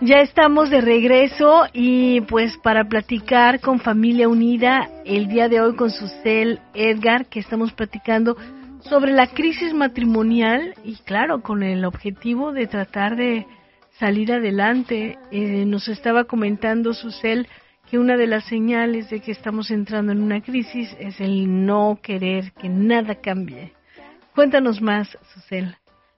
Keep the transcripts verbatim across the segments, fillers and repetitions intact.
Ya estamos de regreso y pues para platicar con Familia Unida el día de hoy con Susel Edgar, que estamos platicando sobre la crisis matrimonial y claro, con el objetivo de tratar de salir adelante. Eh, nos estaba comentando Susel que una de las señales de que estamos entrando en una crisis es el no querer que nada cambie. Cuéntanos más, Susel.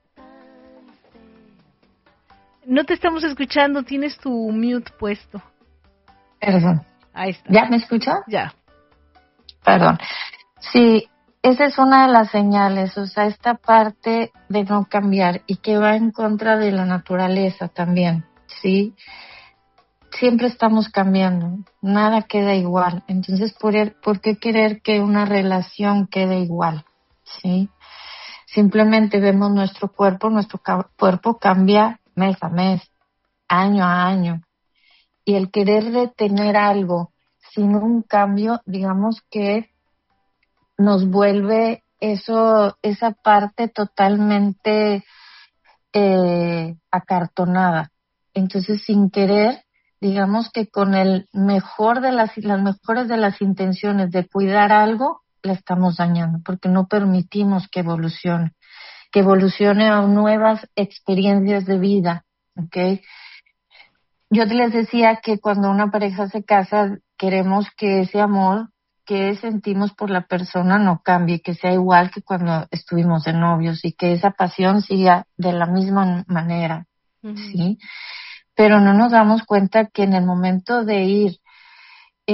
No te estamos escuchando, tienes tu mute puesto. Perdón. Ahí está. ¿Ya me escucha? Ya. Perdón. Sí, esa es una de las señales, o sea, esta parte de no cambiar y que va en contra de la naturaleza también, ¿sí? Siempre estamos cambiando, nada queda igual. Entonces, ¿por, el, ¿por qué querer que una relación quede igual? ¿Sí? Simplemente vemos nuestro cuerpo, nuestro ca- cuerpo cambia mes a mes, año a año. Y el querer detener algo sin un cambio, digamos que nos vuelve eso, esa parte totalmente eh, acartonada. Entonces, sin querer, digamos que con el mejor de las, las mejores de las intenciones de cuidar algo, la estamos dañando, porque no permitimos que evolucione, que evolucione a nuevas experiencias de vida, ¿ok? Yo les decía que cuando una pareja se casa, queremos que ese amor que sentimos por la persona no cambie, que sea igual que cuando estuvimos de novios y que esa pasión siga de la misma manera, Uh-huh. ¿sí? Pero no nos damos cuenta que en el momento de ir